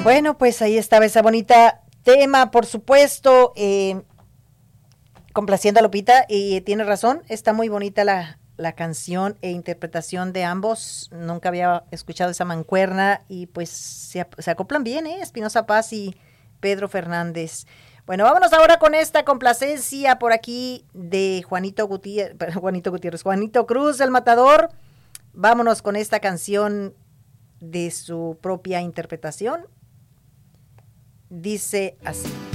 Bueno, pues ahí estaba esa bonita tema, por supuesto, complaciendo a Lupita, y tiene razón, está muy bonita la canción e interpretación de ambos. Nunca había escuchado esa mancuerna y pues se acoplan bien, Espinoza Paz y Pedro Fernández. Bueno, vámonos ahora con esta complacencia por aquí de Juanito Cruz, el Matador. Vámonos con esta canción de su propia interpretación. Dice así.